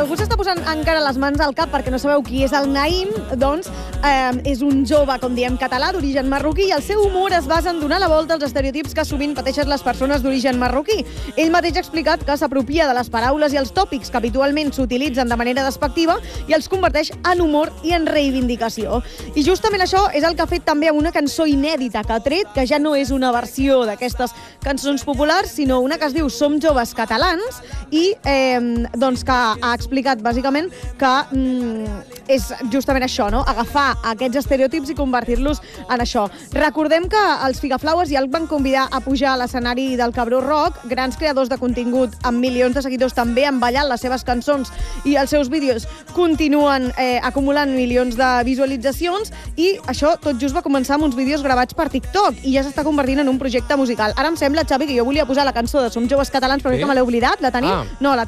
algú s'està posant encara les mans al cap perquè no sabeu qui és el Naïm, doncs és un jove, com diem, català, d'origen marroquí, i el seu humor es basa en donar la volta als estereotips que sovint pateixen les persones d'origen marroquí. Ell mateix ha explicat que s'apropia de les paraules i els tòpics que habitualment s'utilitzen de manera despectiva i els converteix en humor i en reivindicació. I justament això és el que ha fet també amb una cançó inèdita que ha tret, que ja no és una versió d'aquestes cançons populars, sinó una que es diu Som joves catalans, i doncs que ha explicat bàsicament que és justament això, no? Agafar aquests estereotips i convertir-los en això. Recordem que els Figaflowers ja el van convidar a pujar a l'escenari del Cabró Rock, grans creadors de contingut amb milions de seguidors també han ballat les seves cançons i els seus vídeos continuen acumulant milions de visualitzacions, i això tot just va començar amb uns vídeos gravats per TikTok i ja s'està convertint en un projecte musical. Ara em sembla, Xavi, que jo volia posar la cançó de Som joves catalans, però crec que me l'he oblidat. La tenim? No, la